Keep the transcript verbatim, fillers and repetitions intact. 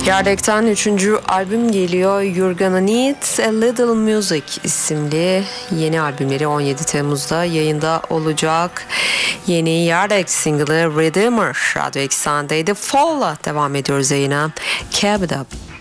Yardek'ten üçüncü albüm geliyor. You're Gonna Need a Little Music isimli yeni albümleri on yedi Temmuz'da yayında olacak. Yeni Yardek single'ı Redeemer Radyo Eksen'deydi. Fall'la devam ediyoruz yayına. Keep it up.